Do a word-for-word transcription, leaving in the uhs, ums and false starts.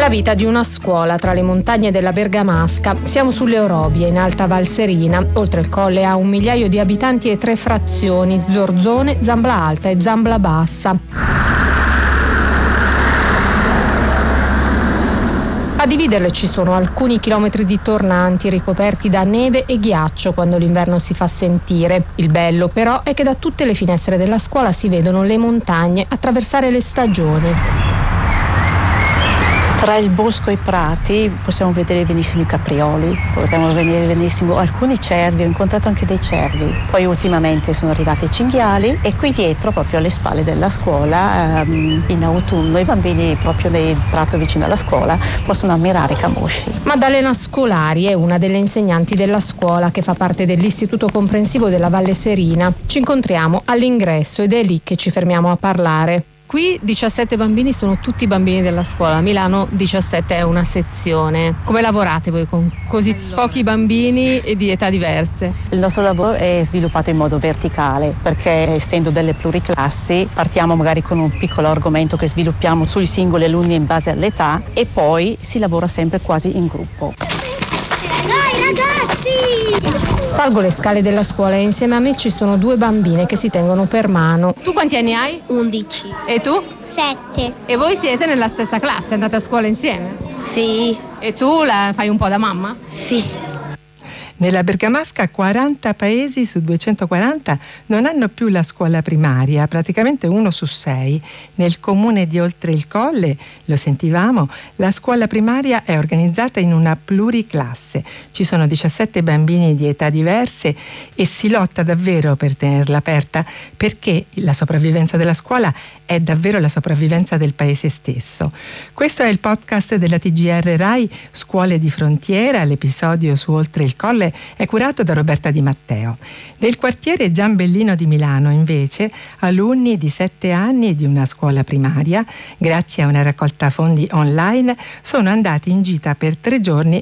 la vita di una scuola tra le montagne della Bergamasca. Siamo sulle Orobie, in Alta Val Serina. Oltre il colle ha un migliaio di abitanti e tre frazioni: Zorzone, Zambla Alta e Zambla Bassa. A dividerle ci sono alcuni chilometri di tornanti ricoperti da neve e ghiaccio quando l'inverno si fa sentire. Il bello però è che da tutte le finestre della scuola si vedono le montagne attraversare le stagioni. Tra il bosco e i prati possiamo vedere benissimo i caprioli, possiamo vedere benissimo alcuni cervi, ho incontrato anche dei cervi. Poi ultimamente sono arrivati i cinghiali e qui dietro, proprio alle spalle della scuola, ehm, in autunno i bambini proprio nel prato vicino alla scuola possono ammirare i camosci. Maddalena Scolari è una delle insegnanti della scuola che fa parte dell'Istituto Comprensivo della Valle Serina. Ci incontriamo all'ingresso ed è lì che ci fermiamo a parlare. Qui diciassette bambini sono tutti bambini della scuola, a Milano diciassette è una sezione. Come lavorate voi con così allora. pochi bambini e di età diverse? Il nostro lavoro è sviluppato in modo verticale perché essendo delle pluriclassi partiamo magari con un piccolo argomento che sviluppiamo sui singoli alunni in base all'età e poi si lavora sempre quasi in gruppo. Dai ragazzi! Salgo le scale della scuola e insieme a me ci sono due bambine che si tengono per mano. Tu quanti anni hai? undici. E tu? sette. E voi siete nella stessa classe, andate a scuola insieme? Sì. E tu la fai un po' da mamma? Sì. Nella Bergamasca quaranta paesi su duecentoquaranta non hanno più la scuola primaria, praticamente uno su sei. Nel comune di Oltre il Colle, lo sentivamo, la scuola primaria è organizzata in una pluriclasse. Ci sono diciassette bambini di età diverse e si lotta davvero per tenerla aperta perché la sopravvivenza della scuola è davvero la sopravvivenza del paese stesso. Questo è il podcast della T G R Rai Scuole di Frontiera, l'episodio su Oltre il Colle è curato da Roberta Di Matteo. Nel quartiere Giambellino di Milano, invece, alunni di sette anni di una scuola primaria, grazie a una raccolta fondi online, sono andati in gita per tre giorni